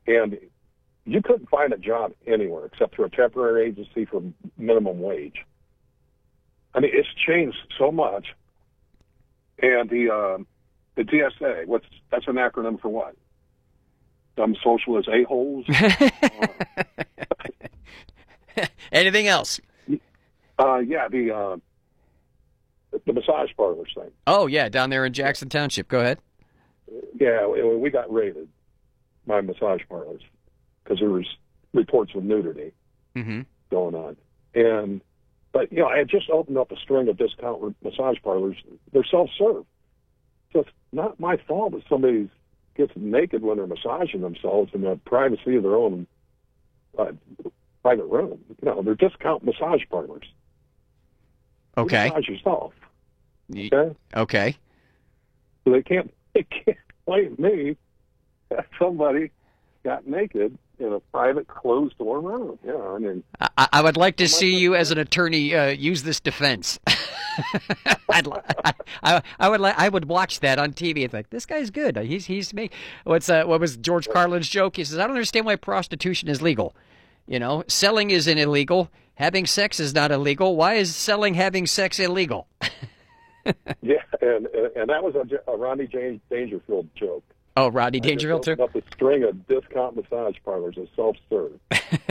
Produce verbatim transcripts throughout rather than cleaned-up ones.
And you couldn't find a job anywhere except through a temporary agency for minimum wage. I mean, it's changed so much. And the uh, the D S A, what's that's an acronym for what? Some socialist a-holes? uh, Anything else? Uh, yeah, the uh, the massage parlors thing. Oh, yeah, down there in Jackson Township. Go ahead. Yeah, we got raided by massage parlors because there was reports of nudity mm-hmm. going on. And But, you know, I had just opened up a string of discount massage parlors. They're self-serve. So it's not my fault that somebody gets naked when they're massaging themselves in the privacy of their own uh, private room. You know, they're discount massage parlors. Okay. You massage yourself. Okay? Okay. So they can't, they can't blame me that somebody got naked in a private, closed-door room. Yeah, I mean, I, I would like to see you as an attorney uh, use this defense. I'd, I, I, I would, I would watch that on T V. It's like, this guy's good. He's, he's me. What's uh, what was George Carlin's joke? He says, I don't understand why prostitution is legal. You know, selling isn't illegal. Having sex is not illegal. Why is selling having sex illegal? Yeah, and and that was a, a Rodney James Dangerfield joke. Oh, Rodney Dangerfield, too? Up a string of discount massage parlors as self-serve.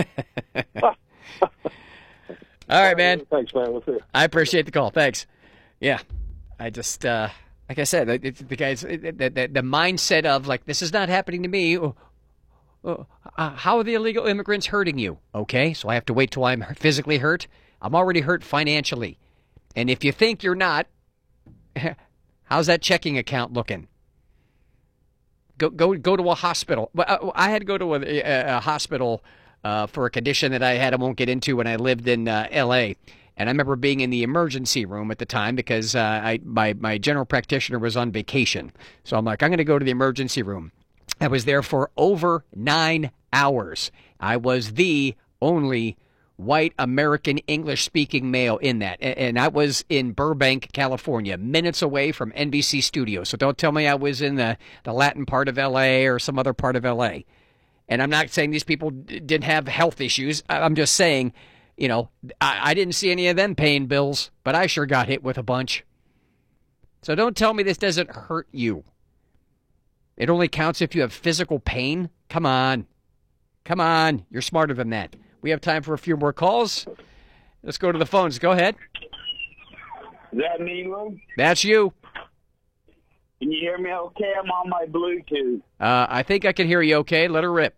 All right, man. Thanks, man. We'll see you. I appreciate the call. Thanks. Yeah. I just, uh, like I said, it's the guys, the, the, the mindset of, like, this is not happening to me. Oh, oh, uh, how are the illegal immigrants hurting you? Okay, so I have to wait till I'm physically hurt? I'm already hurt financially. And if you think you're not, how's that checking account looking? Go go go to a hospital. I had to go to a, a, a hospital uh, for a condition that I had. I won't get into when I lived in uh, L A. And I remember being in the emergency room at the time because uh, I my my general practitioner was on vacation. So I'm like, I'm going to go to the emergency room. I was there for over nine hours. I was the only white American English-speaking male in that. And I was in Burbank, California, minutes away from N B C Studios. So don't tell me I was in the, the Latin part of L A or some other part of L A. And I'm not saying these people d- didn't have health issues. I'm just saying, you know, I, I didn't see any of them paying bills, but I sure got hit with a bunch. So don't tell me this doesn't hurt you. It only counts if you have physical pain? Come on. Come on. You're smarter than that. We have time for a few more calls. Let's go to the phones. Go ahead. Is that me, Lou? That's you. Can you hear me okay? I'm on my Bluetooth. Uh, I think I can hear you okay. Let her rip.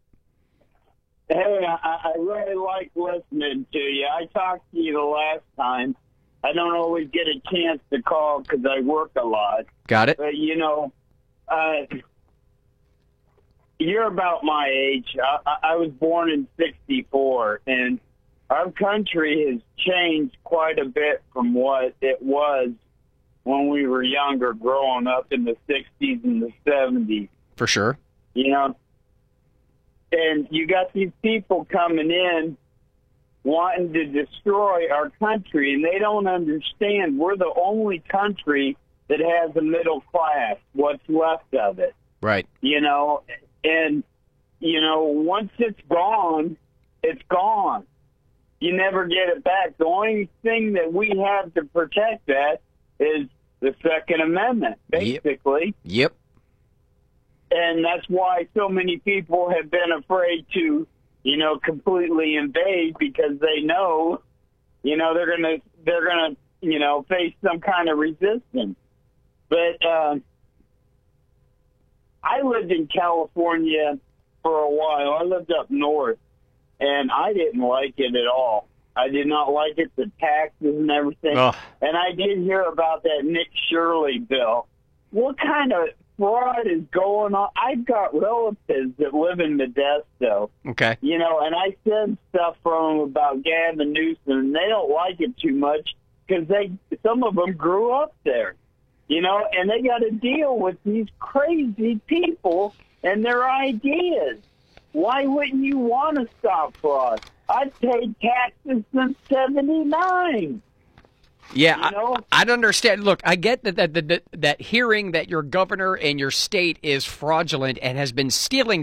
Hey, I, I really like listening to you. I talked to you the last time. I don't always get a chance to call because I work a lot. Got it. But, you know, uh, you're about my age. I, I was born in sixty-four, and our country has changed quite a bit from what it was when we were younger, growing up in the sixties and the seventies. For sure. You know, and you got these people coming in wanting to destroy our country, and they don't understand we're the only country that has a middle class, what's left of it. Right. You know, and, you know, once it's gone, it's gone. You never get it back. The only thing that we have to protect that is the Second Amendment, basically. Yep. Yep. And that's why so many people have been afraid to, you know, completely invade, because they know, you know, they're going to, they're going to, you know, face some kind of resistance. But uh, I lived in California for a while. I lived up north, and I didn't like it at all. I did not like it, the taxes and everything. Oh. And I did hear about that Nick Shirley bill. What kind of fraud is going on? I've got relatives that live in Modesto. Okay. You know, and I said stuff from them about Gavin Newsom, and they don't like it too much because they, some of them grew up there. You know, and they got to deal with these crazy people and their ideas. Why wouldn't you want to stop fraud? I've paid taxes since seventy-nine. Yeah, you know? I, I'd understand. Look, I get that, that that that hearing that your governor and your state is fraudulent and has been stealing